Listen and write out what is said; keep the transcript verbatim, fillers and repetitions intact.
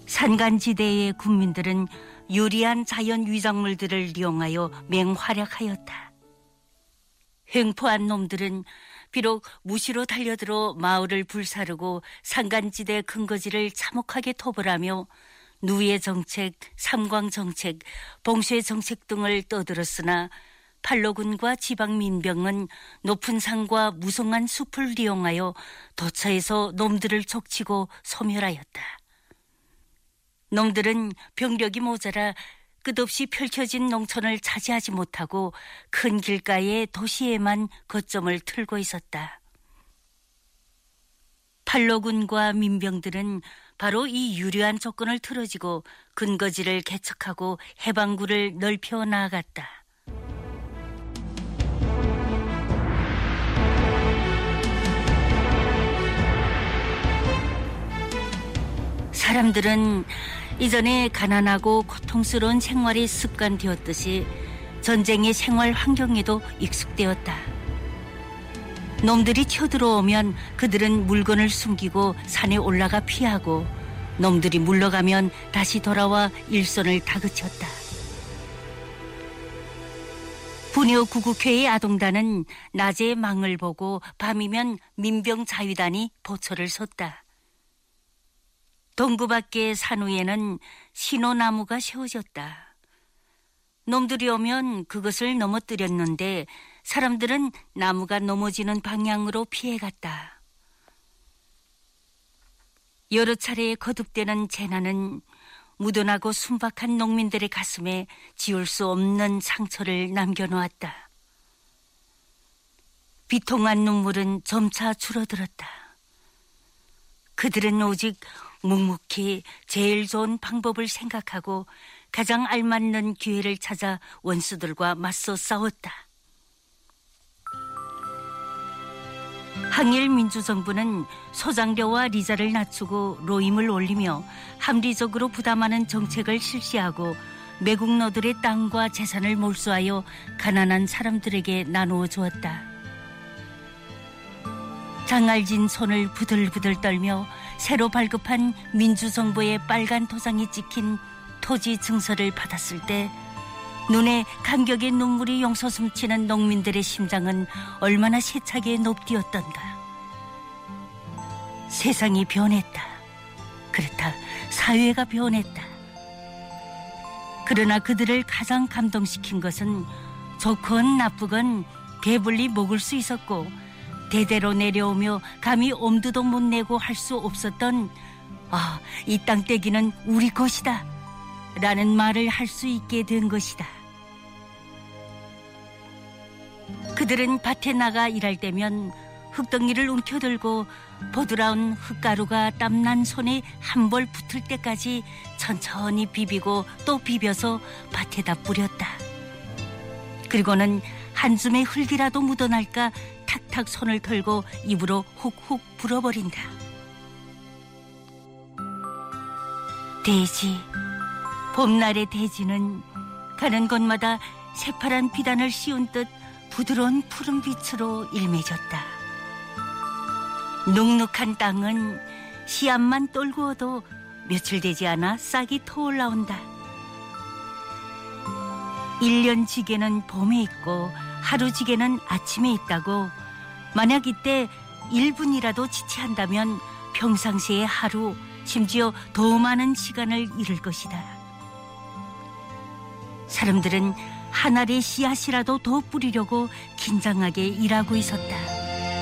산간지대의 군민들은 유리한 자연 위작물들을 이용하여 맹활약하였다. 횡포한 놈들은 비록 무시로 달려들어 마을을 불사르고 산간지대 근거지를 참혹하게 토벌하며 누이의 정책, 삼광 정책, 봉쇄 정책 등을 떠들었으나 팔로군과 지방 민병은 높은 산과 무성한 숲을 이용하여 도처에서 놈들을 족치고 소멸하였다. 놈들은 병력이 모자라 끝없이 펼쳐진 농촌을 차지하지 못하고 큰 길가의 도시에만 거점을 틀고 있었다. 팔로군과 민병들은 바로 이 유리한 조건을 틀어지고 근거지를 개척하고 해방구를 넓혀 나아갔다. 사람들은 이전에 가난하고 고통스러운 생활이 습관되었듯이 전쟁의 생활 환경에도 익숙되었다. 놈들이 쳐들어오면 그들은 물건을 숨기고 산에 올라가 피하고 놈들이 물러가면 다시 돌아와 일손을 다그쳤다. 부녀 구국회의 아동단은 낮에 망을 보고 밤이면 민병 자위단이 보초를 섰다. 동구 밖의 산 위에는 신호나무가 세워졌다. 놈들이 오면 그것을 넘어뜨렸는데 사람들은 나무가 넘어지는 방향으로 피해갔다. 여러 차례 거듭되는 재난은 무던하고 순박한 농민들의 가슴에 지울 수 없는 상처를 남겨놓았다. 비통한 눈물은 점차 줄어들었다. 그들은 오직 묵묵히 제일 좋은 방법을 생각하고 가장 알맞는 기회를 찾아 원수들과 맞서 싸웠다. 항일민주정부는 소장료와 리자를 낮추고 로임을 올리며 합리적으로 부담하는 정책을 실시하고 매국노들의 땅과 재산을 몰수하여 가난한 사람들에게 나누어 주었다. 장알진 손을 부들부들 떨며 새로 발급한 민주정부의 빨간 도장이 찍힌 토지 증서를 받았을 때 눈에 감격의 눈물이 용솟음치는 농민들의 심장은 얼마나 세차게 높디었던가. 세상이 변했다. 그렇다, 사회가 변했다. 그러나 그들을 가장 감동시킨 것은 좋건 나쁘건 배불리 먹을 수 있었고 대대로 내려오며 감히 엄두도 못 내고 할 수 없었던 아, 이 땅떼기는 우리 것이다 라는 말을 할 수 있게 된 것이다. 그들은 밭에 나가 일할 때면 흙덩이를 움켜들고 보드라운 흙가루가 땀난 손에 한 벌 붙을 때까지 천천히 비비고 또 비벼서 밭에다 뿌렸다. 그리고는 한 줌의 흙이라도 묻어날까 탁탁 손을 털고 입으로 훅훅 불어버린다. 대지, 봄날의 대지는 가는 곳마다 새파란 비단을 씌운 듯 부드러운 푸른 빛으로 일매졌다. 눅눅한 땅은 씨앗만 떨구어도 며칠 되지 않아 싹이 터올라온다. 일년지게는 봄에 있고 하루지게는 아침에 있다고 만약 이때 일 분이라도 지체한다면 평상시의 하루, 심지어 더 많은 시간을 잃을 것이다. 사람들은 한 알의 씨앗이라도 더 뿌리려고 긴장하게 일하고 있었다.